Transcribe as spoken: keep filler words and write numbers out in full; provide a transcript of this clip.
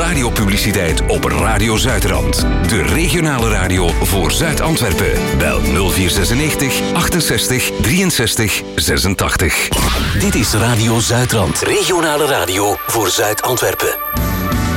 radiopubliciteit op Radio Zuidrand. De regionale radio voor Zuid-Antwerpen. Bel nul vier zesennegentig achtenzestig drieënzestig zesentachtig. Dit is Radio Zuidrand. Regionale radio voor Zuid-Antwerpen.